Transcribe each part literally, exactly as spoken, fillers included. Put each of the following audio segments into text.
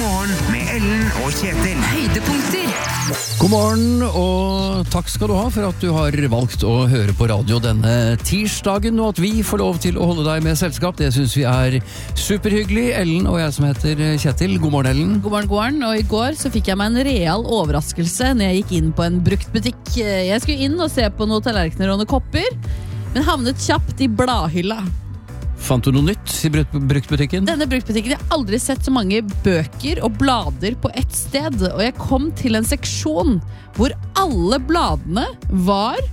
morgen med Ellen og Kjetil. Høydepunkter. God morgen, og takk skal du ha for at du har valgt å høre på radio denne tirsdagen, og at vi får lov til å holde deg med selskap. Det synes vi er superhyggelig. Ellen og jeg som heter Kjetil. God morgen, Ellen. God morgen, god morgen. Og i går så fikk jeg meg en real overraskelse når jeg gikk inn på en bruktbutikk. Jeg skulle inn og se på noen tallerkener og noen kopper, men havnet kjapt i bladhylla. Fant du noe nytt i bruktbutikken? Denne bruktbutikken, jeg har aldri sett så mange bøker og blader på ett sted, og jeg kom til en seksjon hvor alle bladene var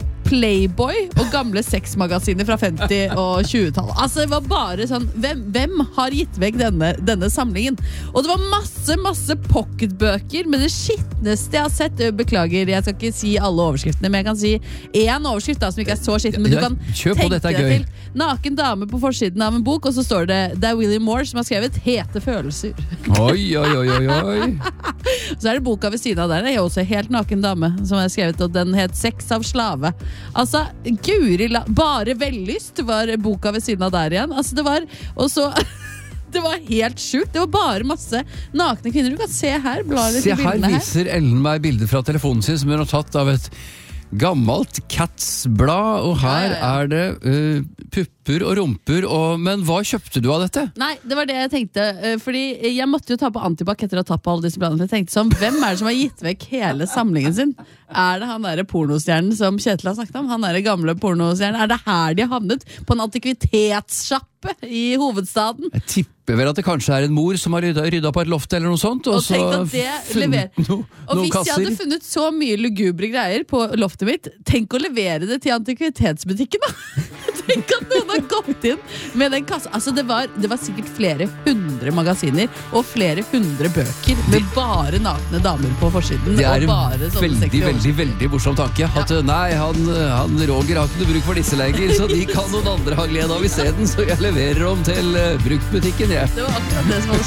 Playboy og gamle sexmagasiner fra femti- og tjuetallet. Altså, det var bare sånn, hvem, hvem har gitt vekk denne, denne samlingen? Og det var masse, masse pocketbøker med det skittneste jeg har sett. Beklager, jeg skal ikke si alle overskriftene, men jeg kan si en overskrift da, som ikke er så skitten, men du kan Kjør på, tenke dette er deg gøy. til. Naken dame på forsiden av en bok, og så står det, det er William Moore som har skrevet Hete følelser. Oi, oi, oi, oi, oi. Så er det boka ved siden av der, det er også Helt naken dame, som har skrevet, og den het Sex av slave. Altså, Guri, la, bare vellyst var boka ved siden av der igjen. Altså, det var, og så, det var helt sjukt. Det var bare masse nakne kvinner. Du kan se her, bla litt Se i her bildene her. viser Ellen meg bilder fra telefonen sin som hun har tatt av et gammelt Cats-blad, og her Ja, ja, ja. er det uh, pupper og rumper, og, men hva kjøpte du av dette? Nei, det var det jeg tenkte, eh, fordi jeg måtte jo ta på antibac etter å ha tatt på alle disse bladene. Jeg tenkte sånn, hvem er det som har gitt vekk hele samlingen sin? Er det han der pornostjernen som Kjetil har snakket om? Han der gamle pornostjernen? Er det her de har havnet? På en antikvitetssjappe i hovedstaden? Jeg tipper vel at det kanskje er en mor som har rydda, rydda på et loft eller noe sånt, og, Og tenk så at det funnet leverer. no, Og noen hvis jeg kasser. hadde funnet så mye lugubre greier på loftet mitt, tenk å levere det til antikvitetsbutikken da. Tenk at noen har gått inn med den kassa. Altså det var, det var sikkert flere hundre magasiner og flere hundre bøker med bare nakne damer på forsiden. Det er og en bare sånne veldig, sexy veldig, overskrifter. veldig morsom tanke. At nei, han, han Roger har ikke noe bruk for disse lenger, så de kan noen andre ha glede av isteden, så jeg leverer dem til uh, bruktbutikken, jeg. Det var akkurat det som hadde